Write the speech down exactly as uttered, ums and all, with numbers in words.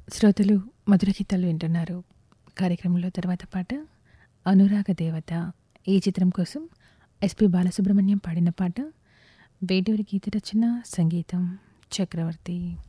శ్రోతలు మధుర గీతాలు వింటున్నారు. కార్యక్రమంలో తర్వాత పాట 'అనురాగ దేవత' ఈ చిత్రం కోసం ఎస్పి బాలసుబ్రహ్మణ్యం పాడిన పాట. వేటూరి గీత రచన, సంగీతం చక్రవర్తి.